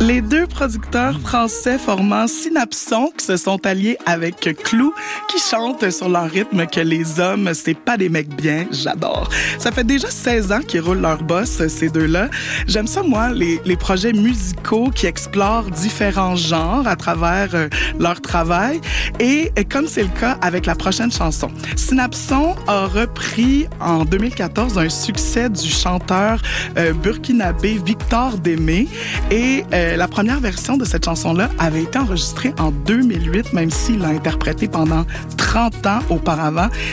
Les deux producteurs français formant Synapson qui se sont alliés avec Clou qui chantent sur leur rythme que les hommes, c'est pas des mecs bien. J'adore. Ça fait déjà 16 ans qu'ils roulent leur boss, ces deux-là. J'aime ça, moi, les projets musicaux qui explorent différents genres à travers leur travail. Et comme c'est le cas avec la prochaine chanson. Synapson a repris en 2014 un succès du chanteur burkinabé Victor Démé. Et la première version de cette chanson-là avait été enregistrée en 2008, même s'il l'a interprétée pendant 30 ans auparavant.